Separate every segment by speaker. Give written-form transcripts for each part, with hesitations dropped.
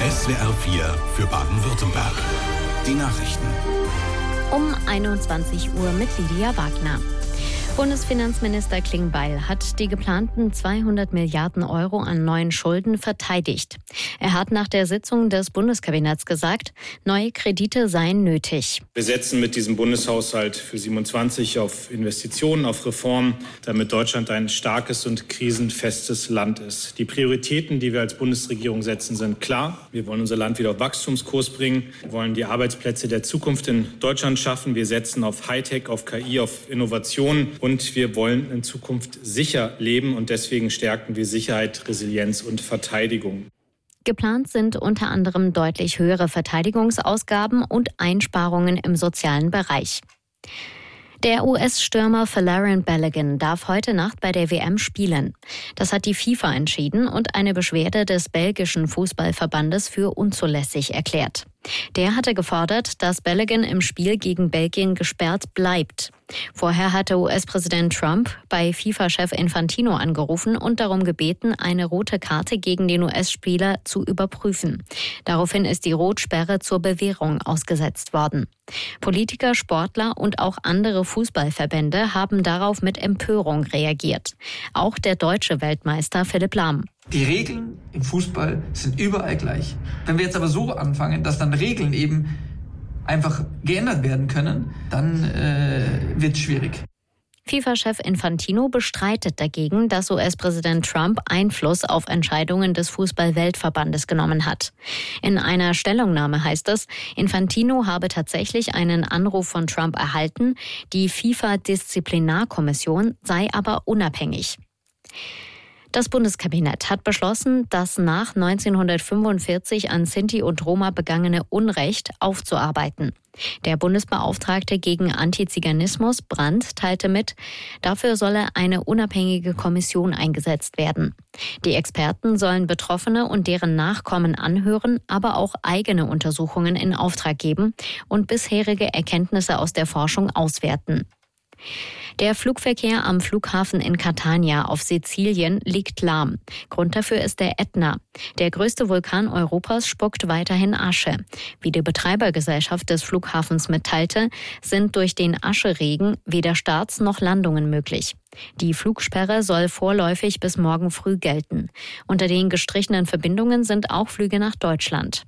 Speaker 1: SWR 4 für Baden-Württemberg. Die Nachrichten.
Speaker 2: Um 21 Uhr mit Lydia Wagner. Bundesfinanzminister Klingbeil hat die geplanten 200 Milliarden Euro an neuen Schulden verteidigt. Er hat nach der Sitzung des Bundeskabinetts gesagt, neue Kredite seien nötig.
Speaker 3: Wir setzen mit diesem Bundeshaushalt für 27 auf Investitionen, auf Reformen, damit Deutschland ein starkes und krisenfestes Land ist. Die Prioritäten, die wir als Bundesregierung setzen, sind klar. Wir wollen unser Land wieder auf Wachstumskurs bringen. Wir wollen die Arbeitsplätze der Zukunft in Deutschland schaffen. Wir setzen auf Hightech, auf KI, auf Innovation. Und wir wollen in Zukunft sicher leben und deswegen stärken wir Sicherheit, Resilienz und Verteidigung.
Speaker 2: Geplant sind unter anderem deutlich höhere Verteidigungsausgaben und Einsparungen im sozialen Bereich. Der US-Stürmer Folarin Balogun darf heute Nacht bei der WM spielen. Das hat die FIFA entschieden und eine Beschwerde des belgischen Fußballverbandes für unzulässig erklärt. Der hatte gefordert, dass Balogun im Spiel gegen Belgien gesperrt bleibt. Vorher hatte US-Präsident Trump bei FIFA-Chef Infantino angerufen und darum gebeten, eine rote Karte gegen den US-Spieler zu überprüfen. Daraufhin ist die Rotsperre zur Bewährung ausgesetzt worden. Politiker, Sportler und auch andere Fußballverbände haben darauf mit Empörung reagiert. Auch der deutsche Weltmeister Philipp Lahm.
Speaker 4: Die Regeln im Fußball sind überall gleich. Wenn wir jetzt aber so anfangen, dass dann Regeln eben einfach geändert werden können, dann wird es schwierig.
Speaker 2: FIFA-Chef Infantino bestreitet dagegen, dass US-Präsident Trump Einfluss auf Entscheidungen des Fußball-Weltverbandes genommen hat. In einer Stellungnahme heißt es, Infantino habe tatsächlich einen Anruf von Trump erhalten, die FIFA-Disziplinarkommission sei aber unabhängig. Das Bundeskabinett hat beschlossen, das nach 1945 an Sinti und Roma begangene Unrecht aufzuarbeiten. Der Bundesbeauftragte gegen Antiziganismus, Brandt, teilte mit, dafür solle eine unabhängige Kommission eingesetzt werden. Die Experten sollen Betroffene und deren Nachkommen anhören, aber auch eigene Untersuchungen in Auftrag geben und bisherige Erkenntnisse aus der Forschung auswerten. Der Flugverkehr am Flughafen in Catania auf Sizilien liegt lahm. Grund dafür ist der Ätna. Der größte Vulkan Europas spuckt weiterhin Asche. Wie die Betreibergesellschaft des Flughafens mitteilte, sind durch den Ascheregen weder Starts noch Landungen möglich. Die Flugsperre soll vorläufig bis morgen früh gelten. Unter den gestrichenen Verbindungen sind auch Flüge nach Deutschland.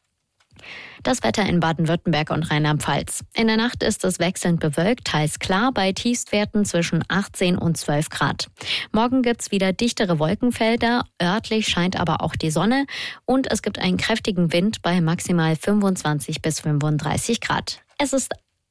Speaker 2: Das Wetter in Baden-Württemberg und Rheinland-Pfalz. In der Nacht ist es wechselnd bewölkt, teils klar, bei Tiefstwerten zwischen 18 und 12 Grad. Morgen gibt's wieder dichtere Wolkenfelder, örtlich scheint aber auch die Sonne und es gibt einen kräftigen Wind bei maximal 25 bis 35 Grad. Es ist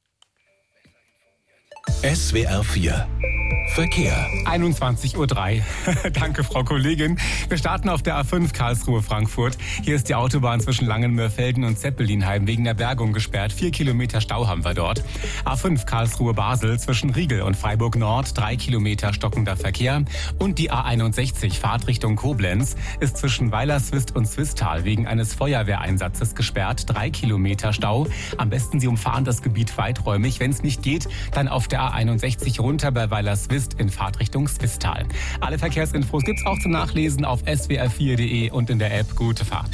Speaker 1: SWR 4 Verkehr.
Speaker 5: 21:03 Uhr. Danke, Frau Kollegin. Wir starten auf der A5 Karlsruhe-Frankfurt. Hier ist die Autobahn zwischen Langenmörfelden und Zeppelinheim wegen der Bergung gesperrt. 4 Kilometer Stau haben wir dort. A5 Karlsruhe-Basel zwischen Riegel und Freiburg Nord. 3 Kilometer stockender Verkehr. Und die A61 Fahrtrichtung Koblenz ist zwischen Weilerswist und Swisttal wegen eines Feuerwehreinsatzes gesperrt. 3 Kilometer Stau. Am besten Sie umfahren das Gebiet weiträumig. Wenn es nicht geht, dann auf der A61 runter bei Weilerswist in Fahrtrichtung Swisttal. Alle Verkehrsinfos gibt's auch zum Nachlesen auf swr4.de und in der App. Gute Fahrt.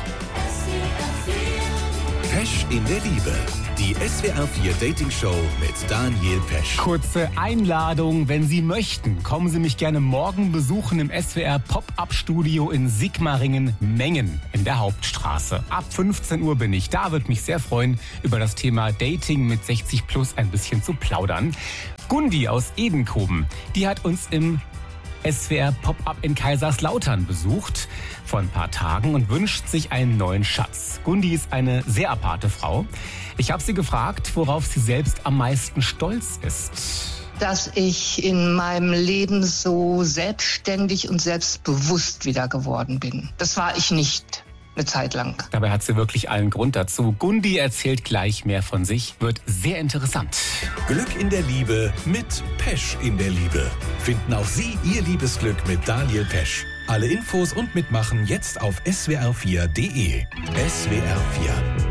Speaker 1: Pesch in der Liebe. Die SWR 4 Dating Show mit Daniel Pesch.
Speaker 5: Kurze Einladung, wenn Sie möchten, kommen Sie mich gerne morgen besuchen im SWR Pop-Up-Studio in Sigmaringen-Mengen in der Hauptstraße. Ab 15 Uhr bin ich da, würde mich sehr freuen, über das Thema Dating mit 60 plus ein bisschen zu plaudern. Gundi aus Edenkoben, die hat uns im SWR Pop-Up in Kaiserslautern besucht vor ein paar Tagen und wünscht sich einen neuen Schatz. Gundi ist eine sehr aparte Frau. Ich habe sie gefragt, worauf sie selbst am meisten stolz ist.
Speaker 6: Dass ich in meinem Leben so selbstständig und selbstbewusst wieder geworden bin. Das war ich nicht. Eine Zeit lang.
Speaker 5: Dabei hat sie wirklich allen Grund dazu. Gundi erzählt gleich mehr von sich. Wird sehr interessant.
Speaker 1: Glück in der Liebe mit Pesch in der Liebe. Finden auch Sie Ihr Liebesglück mit Daniel Pesch. Alle Infos und Mitmachen jetzt auf swr4.de. SWR 4